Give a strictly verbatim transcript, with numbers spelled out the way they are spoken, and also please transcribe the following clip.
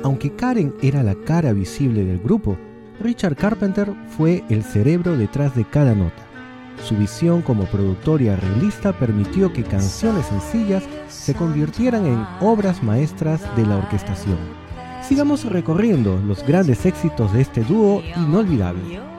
Aunque Karen era la cara visible del grupo, Richard Carpenter fue el cerebro detrás de cada nota. Su visión como productor y arreglista permitió que canciones sencillas se convirtieran en obras maestras de la orquestación. Sigamos recorriendo los grandes éxitos de este dúo inolvidable.